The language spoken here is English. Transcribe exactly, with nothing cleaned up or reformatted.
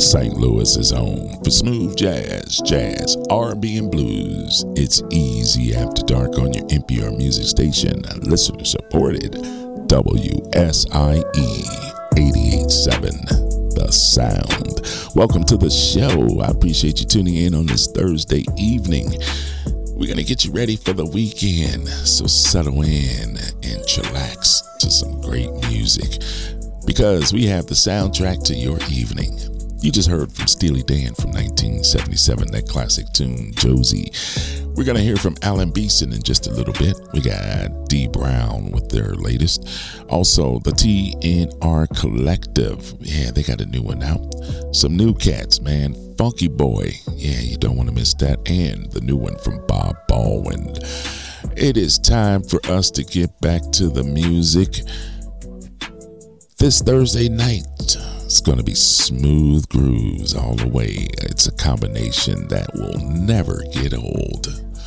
Saint Louis's own. For smooth jazz, jazz, R and B, and blues, it's Easy After Dark on your N P R music station, listener supported W S I E eighty-eight point seven, The Sound. Welcome to the show. I appreciate you tuning in on this Thursday evening. We're going to get you ready for the weekend, so settle in and chillax to some great music, because we have the soundtrack to your evening. You just heard from Steely Dan from nineteen seventy-seven, that classic tune, Josie. We're going to hear from Alan Beeson in just a little bit. We got Dee Brown with their latest. Also, the T N R Collective. Yeah, they got a new one out. Some new cats, man. Funky Boy. Yeah, you don't want to miss that. And the new one from Bob Baldwin. It is time for us to get back to the music. This Thursday night, it's going to be smooth grooves all the way. It's a combination that will never get old.